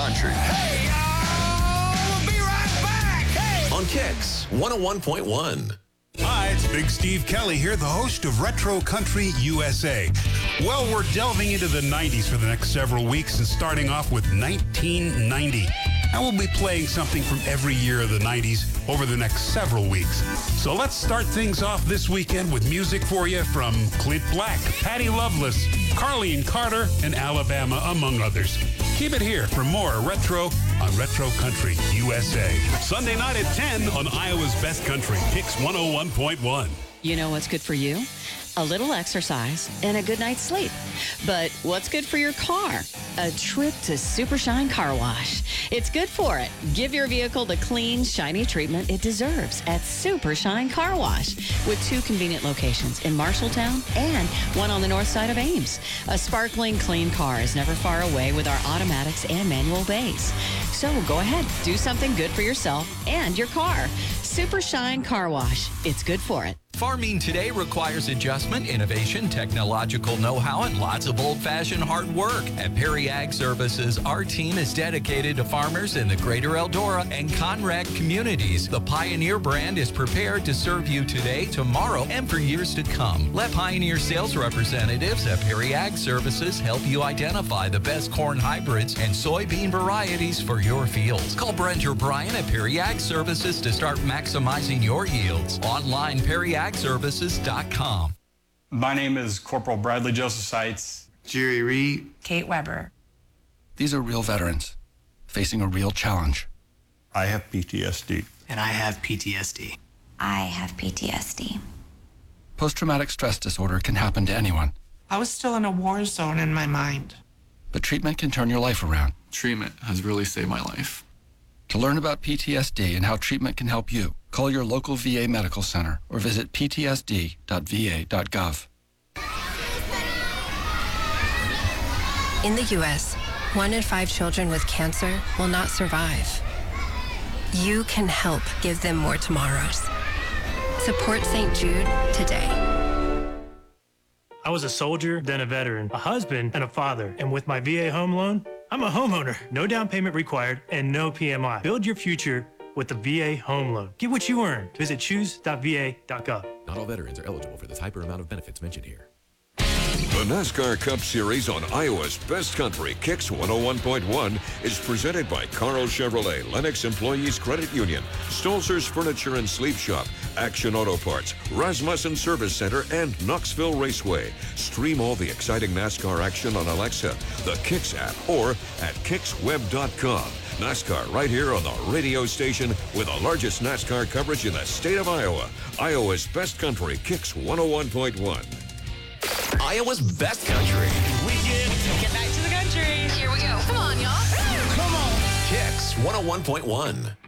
Country. Hey, y'all, we'll be right back. Hey. On Kicks 101.1. Hi, it's Big Steve Kelly here, the host of Retro Country USA. Well, we're delving into the 90s for the next several weeks and starting off with 1990. And we'll be playing something from every year of the 90s over the next several weeks. So let's start things off this weekend with music for you from Clint Black, Patty Loveless, Carlene Carter, and Alabama, among others. Keep it here for more Retro on Retro Country USA. Sunday night at 10 on Iowa's Best Country, Kicks 101.1. You know what's good for you? A little exercise and a good night's sleep. But what's good for your car? A trip to Super Shine Car Wash. It's good for it. Give your vehicle the clean, shiny treatment it deserves at Super Shine Car Wash with 2 convenient locations in Marshalltown and one on the north side of Ames. A sparkling, clean car is never far away with our automatics and manual bays. So go ahead, do something good for yourself and your car. Super Shine Car Wash. It's good for it. Farming today requires adjustment, innovation, technological know-how, and lots of old-fashioned hard work. At Perry Ag Services, our team is dedicated to farmers in the greater Eldora and Conrad communities. The Pioneer brand is prepared to serve you today, tomorrow, and for years to come. Let Pioneer sales representatives at Perry Ag Services help you identify the best corn hybrids and soybean varieties for your fields. Call Brent or Brian at Perry Ag Services to start maximizing your yields. Online, PerryAgServices.com. My name is Corporal Bradley Joseph Seitz. Jerry Reed. Kate Weber. These are real veterans facing a real challenge. I have PTSD. And I have PTSD. I have PTSD. Post-traumatic stress disorder can happen to anyone. I was still in a war zone in my mind. But treatment can turn your life around. Treatment has really saved my life. To learn about PTSD and how treatment can help you, call your local VA medical center or visit ptsd.va.gov. In the U.S., 1 in 5 children with cancer will not survive. You can help give them more tomorrows. Support St. Jude today. I was a soldier, then a veteran, a husband, and a father. And with my VA home loan, I'm a homeowner. No down payment required and no PMI. Build your future with the VA home loan. Get what you earn. Visit choose.va.gov. Not all veterans are eligible for this hyper amount of benefits mentioned here. The NASCAR Cup Series on Iowa's Best Country, Kicks 101.1, is presented by Carl Chevrolet, Lennox Employees Credit Union, Stolzer's Furniture and Sleep Shop, Action Auto Parts, Rasmussen Service Center, and Knoxville Raceway. Stream all the exciting NASCAR action on Alexa, the Kicks app, or at kicksweb.com. NASCAR right here on the radio station with the largest NASCAR coverage in the state of Iowa. Iowa's Best Country, Kicks 101.1. Iowa's Best Country. We get back to the country. Here we go. Come on, y'all. Come on. Kicks 101.1.